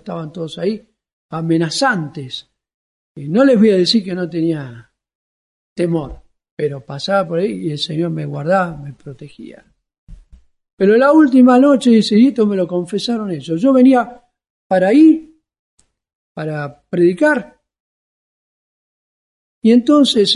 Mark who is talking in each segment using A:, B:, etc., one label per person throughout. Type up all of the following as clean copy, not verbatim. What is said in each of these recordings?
A: estaban todos ahí, amenazantes. Y no les voy a decir que no tenía temor, pero pasaba por ahí y el Señor me guardaba, me protegía. Pero la última noche, dice, y esto me lo confesaron ellos, yo venía para ahí, para predicar, y entonces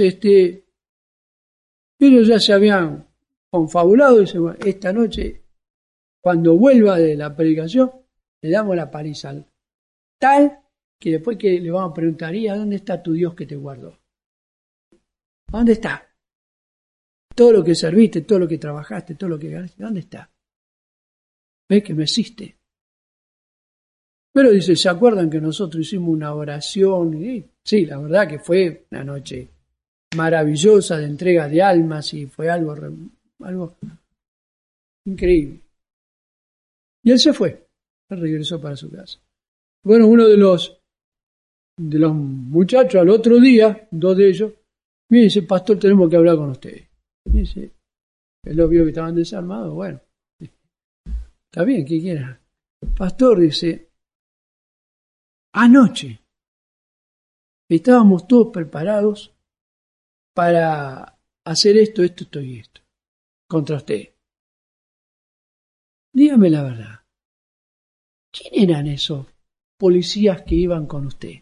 A: ellos ya se habían confabulado, y dicen, bueno, esta noche, cuando vuelva de la predicación, le damos la paliza tal que después que le vamos a preguntar, ¿y a dónde está tu Dios que te guardó? ¿A dónde está? Todo lo que serviste, todo lo que trabajaste, todo lo que ganaste, ¿dónde está? ¿Ves que no existe? Pero dice, ¿se acuerdan que nosotros hicimos una oración? Y, sí, la verdad que fue una noche maravillosa de entrega de almas y fue algo increíble. Y él se fue, él regresó para su casa. Bueno, uno de los muchachos al otro día, dos de ellos, me dice, pastor, tenemos que hablar con ustedes. Me dice, él lo vio que estaban desarmados, bueno, está bien, ¿qué quieran? Pastor, dice, anoche estábamos todos preparados para hacer esto y esto, contra usted. Dígame la verdad, ¿quién eran esos policías que iban con usted?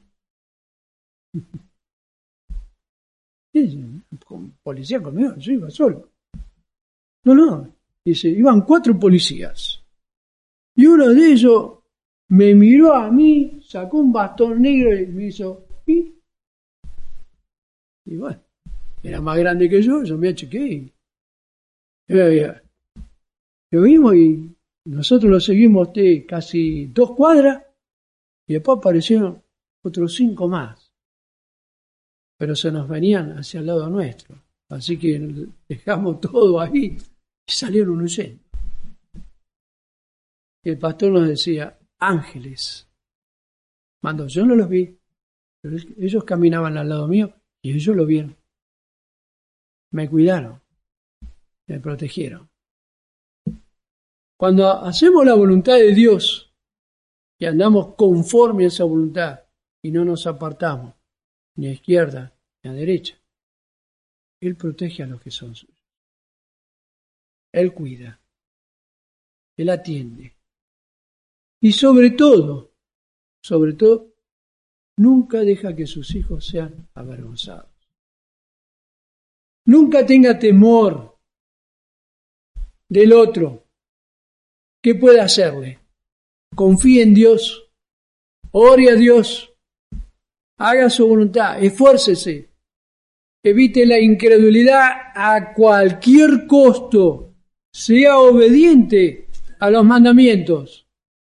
A: Policía conmigo, yo iba solo. No, dice, iban 4 policías. Y uno de ellos me miró a mí, sacó un bastón negro y me hizo pi. Y bueno, era más grande que yo me achiqué. Lo vimos y nosotros lo seguimos casi 2 cuadras y después aparecieron otros 5 más. Pero se nos venían hacia el lado nuestro. Así que dejamos todo ahí y salieron huyendo. Y el pastor nos decía, ángeles. Mandó, yo no los vi, pero ellos caminaban al lado mío y ellos lo vieron. Me cuidaron, me protegieron. Cuando hacemos la voluntad de Dios y andamos conforme a esa voluntad y no nos apartamos ni a izquierda ni a derecha, Él protege a los que son suyos. Él cuida, Él atiende. Y sobre todo, nunca deja que sus hijos sean avergonzados. Nunca tenga temor del otro. ¿Qué puede hacerle? Confíe en Dios, ore a Dios, haga su voluntad, esfuércese, evite la incredulidad a cualquier costo, sea obediente a los mandamientos.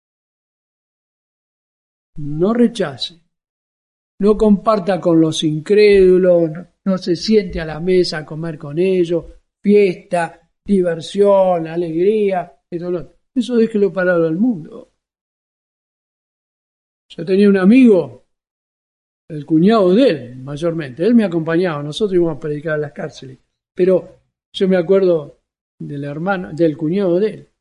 A: No rechace, no comparta con los incrédulos, no se siente a la mesa a comer con ellos, fiesta, diversión, alegría, eso déjelo parado al mundo. Yo tenía un amigo, el cuñado de él, mayormente, él me acompañaba, nosotros íbamos a predicar a las cárceles, pero yo me acuerdo del cuñado de él.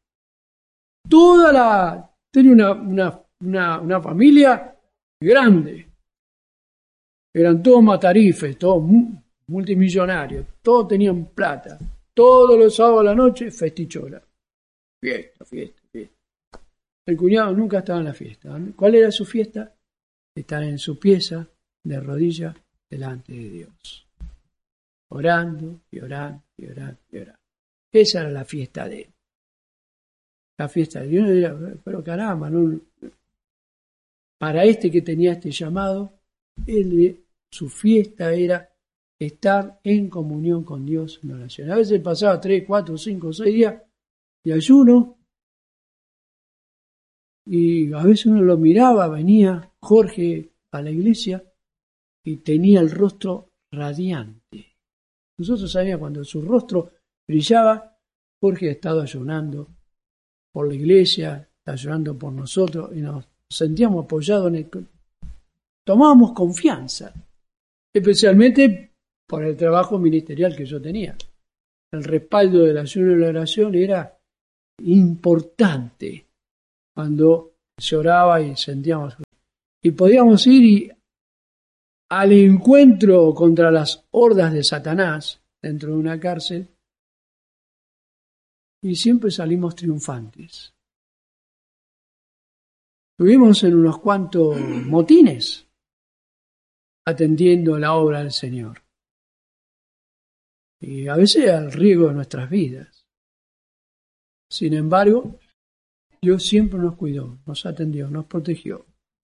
A: Tenía una familia grande, eran todos matarifes, todos multimillonarios, todos tenían plata, todos los sábados a la noche festichola, fiesta. El cuñado nunca estaba en la fiesta. ¿Cuál era su fiesta? Estar en su pieza de rodillas delante de Dios, orando y orando. Esa era la fiesta de él. La fiesta de Dios. Dirá, pero caramba, ¿no? Para que tenía este llamado, su fiesta era estar en comunión con Dios en oración. A veces pasaba 3, 4, 5, 6 días de ayuno y a veces uno lo miraba, venía Jorge a la iglesia y tenía el rostro radiante. Nosotros sabíamos cuando su rostro brillaba, Jorge ha estado ayunando por la iglesia, está ayunando por nosotros y nos sentíamos apoyados tomábamos confianza, especialmente por el trabajo ministerial que yo tenía. El respaldo del ayuno y la oración era importante cuando se oraba y sentíamos y podíamos ir al encuentro contra las hordas de Satanás dentro de una cárcel y siempre salimos triunfantes. Estuvimos en unos cuantos motines atendiendo la obra del Señor. Y a veces al riesgo de nuestras vidas. Sin embargo, Dios siempre nos cuidó, nos atendió, nos protegió.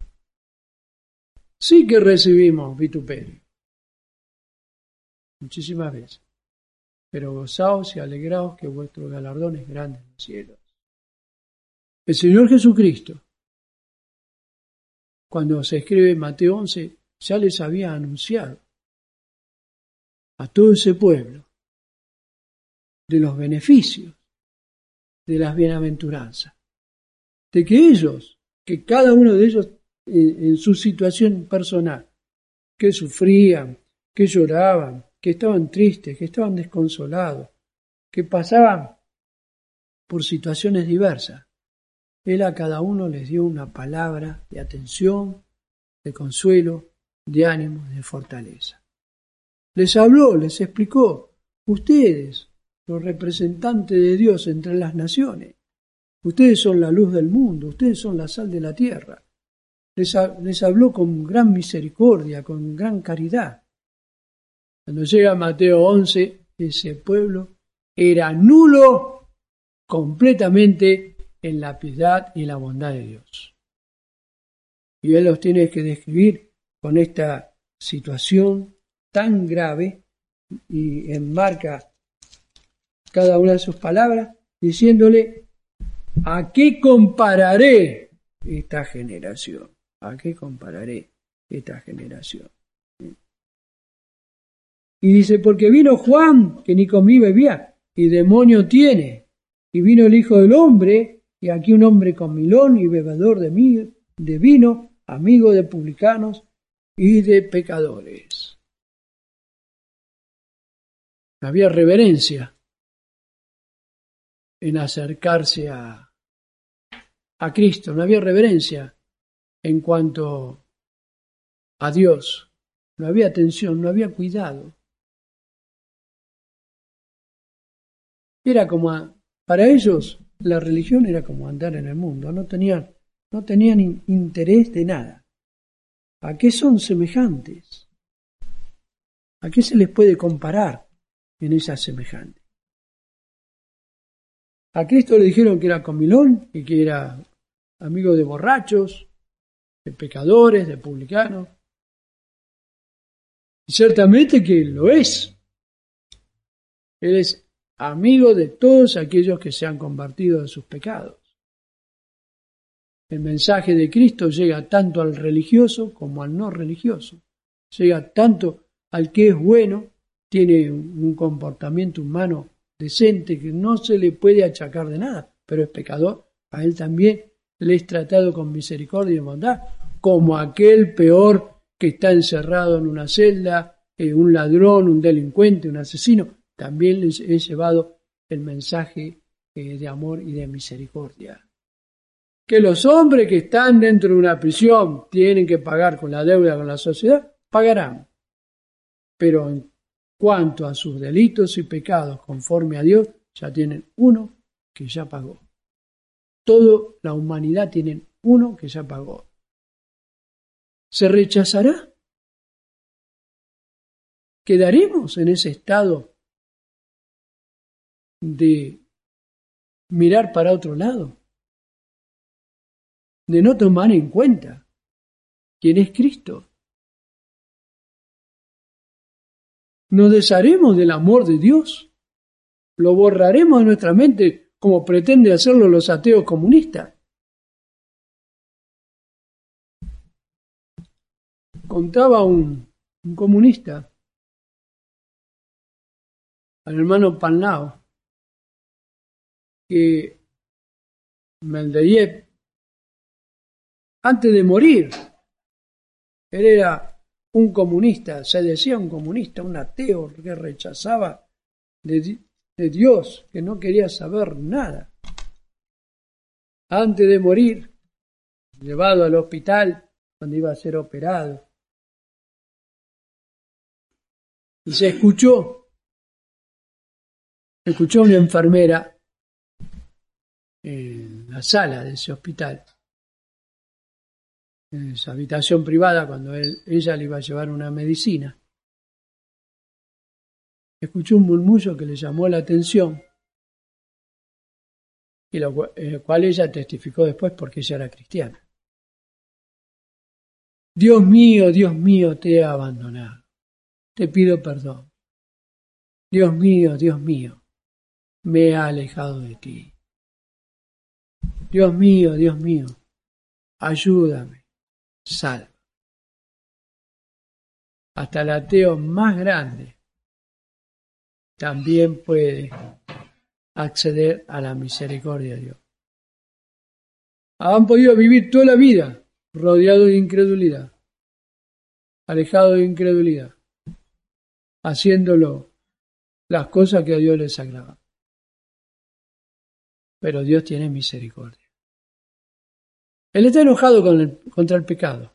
A: Sí que recibimos vituperio, muchísimas veces, pero gozaos y alegraos que vuestro galardón es grande en los cielos. El Señor Jesucristo, cuando se escribe Mateo 11, ya les había anunciado a todo ese pueblo de los beneficios de las bienaventuranzas, de que ellos, que cada uno de ellos en su situación personal, que sufrían, que lloraban, que estaban tristes, que estaban desconsolados, que pasaban por situaciones diversas, Él a cada uno les dio una palabra de atención, de consuelo, de ánimo, de fortaleza. Les habló, les explicó, ustedes, los representantes de Dios entre las naciones, ustedes son la luz del mundo, ustedes son la sal de la tierra. Les habló con gran misericordia, con gran caridad. Cuando llega Mateo 11, ese pueblo era nulo completamente en la piedad y la bondad de Dios. Y Él los tiene que describir con esta situación tan grave y enmarca cada una de sus palabras diciéndole: ¿a qué compararé esta generación? ¿A qué compararé esta generación? Y dice, porque vino Juan, que ni comía ni bebía, y demonio tiene. Y vino el Hijo del Hombre, y aquí un hombre comilón y bebedor de vino, amigo de publicanos y de pecadores. Había reverencia en acercarse a Cristo, no había reverencia en cuanto a Dios, no había atención, no había cuidado. Era como, para ellos, la religión era como andar en el mundo, no tenían interés de nada. ¿A qué son semejantes? ¿A qué se les puede comparar en esa semejante? A Cristo le dijeron que era comilón y que era amigo de borrachos, de pecadores, de publicanos. Y ciertamente que lo es. Él es amigo de todos aquellos que se han convertido de sus pecados. El mensaje de Cristo llega tanto al religioso como al no religioso. Llega tanto al que es bueno, tiene un comportamiento humano decente que no se le puede achacar de nada, pero es pecador. A él también le es tratado con misericordia y bondad, como aquel peor que está encerrado en una celda, un ladrón, un delincuente, un asesino. También les he llevado el mensaje de amor y de misericordia. Que los hombres que están dentro de una prisión tienen que pagar con la deuda con la sociedad, pagarán. Pero en cuanto a sus delitos y pecados conforme a Dios, ya tienen uno que ya pagó. Toda la humanidad tiene uno que ya pagó. ¿Se rechazará? ¿Quedaremos en ese estado de mirar para otro lado? De no tomar en cuenta quién es Cristo. ¿Nos desharemos del amor de Dios? ¿Lo borraremos de nuestra mente como pretenden hacerlo los ateos comunistas? Contaba un comunista, al hermano Panlao, que Mendeyev, antes de morir, él era un comunista, se decía un comunista, un ateo que rechazaba de Dios, que no quería saber nada. Antes de morir, llevado al hospital cuando iba a ser operado. Y se escuchó una enfermera en la sala de ese hospital, en esa habitación privada, cuando ella le iba a llevar una medicina. Escuchó un murmullo que le llamó la atención, y lo cual ella testificó después porque ella era cristiana. Dios mío, te he abandonado. Te pido perdón. Dios mío, me he alejado de ti. Dios mío, ayúdame, salva. Hasta el ateo más grande también puede acceder a la misericordia de Dios. Han podido vivir toda la vida rodeados de incredulidad, alejados de incredulidad, haciéndolo las cosas que a Dios les agrada. Pero Dios tiene misericordia. Él está enojado contra el pecado.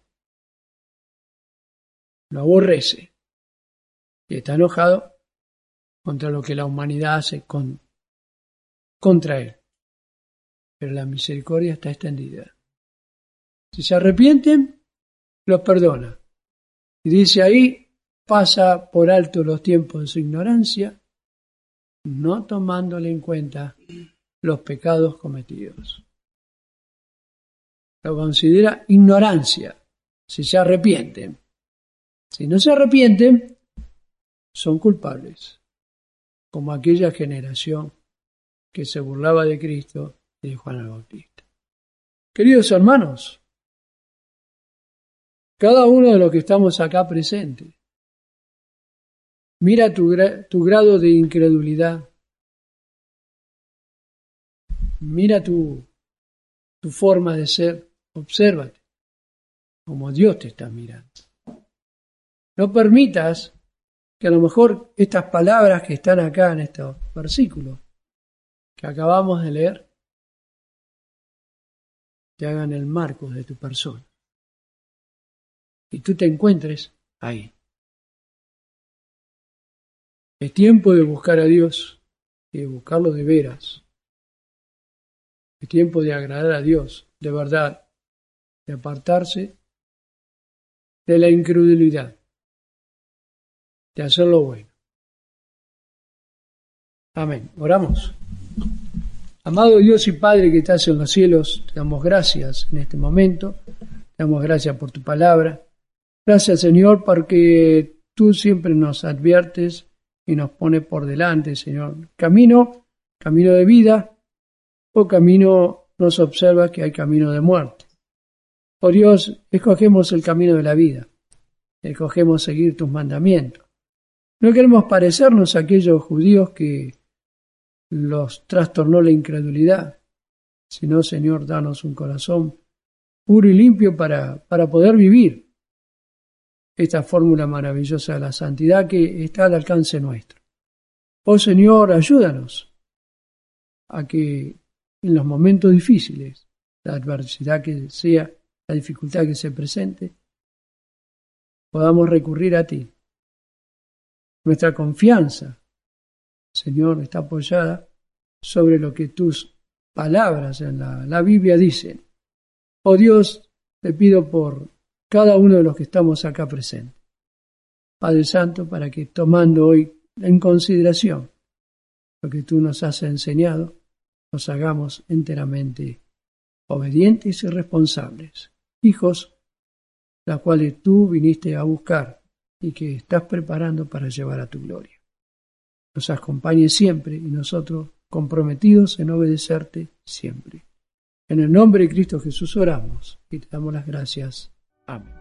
A: Lo aborrece. Y está enojado contra lo que la humanidad hace contra él. Pero la misericordia está extendida. Si se arrepienten, los perdona. Y dice ahí, pasa por alto los tiempos de su ignorancia, no tomándole en cuenta los pecados cometidos. Lo considera ignorancia si se arrepienten. Si no se arrepienten, son culpables, como aquella generación que se burlaba de Cristo y de Juan el Bautista. Queridos hermanos, cada uno de los que estamos acá presentes, mira tu grado de incredulidad, mira tu forma de ser, obsérvate como Dios te está mirando. No permitas que a lo mejor estas palabras que están acá en estos versículos que acabamos de leer te hagan el marco de tu persona y tú te encuentres ahí. Es tiempo de buscar a Dios y de buscarlo de veras. Es tiempo de agradar a Dios de verdad, de apartarse de la incredulidad, de hacer lo bueno. Amén. Oramos. Amado Dios y Padre que estás en los cielos, te damos gracias en este momento, te damos gracias por tu palabra. Gracias, Señor, porque tú siempre nos adviertes y nos pones por delante, Señor. Camino de vida, o camino nos observa que hay camino de muerte. Oh Dios, escogemos el camino de la vida, escogemos seguir tus mandamientos. No queremos parecernos a aquellos judíos que los trastornó la incredulidad, sino, Señor, danos un corazón puro y limpio para poder vivir esta fórmula maravillosa de la santidad que está al alcance nuestro. Oh Señor, ayúdanos a que en los momentos difíciles, la adversidad que sea, la dificultad que se presente, podamos recurrir a ti. Nuestra confianza, Señor, está apoyada sobre lo que tus palabras en la Biblia dicen. Oh Dios, te pido por cada uno de los que estamos acá presentes, Padre Santo, para que tomando hoy en consideración lo que tú nos has enseñado, nos hagamos enteramente obedientes y responsables, hijos, la cuales tú viniste a buscar y que estás preparando para llevar a tu gloria. Nos acompañe siempre y nosotros comprometidos en obedecerte siempre. En el nombre de Cristo Jesús oramos y te damos las gracias. Amén.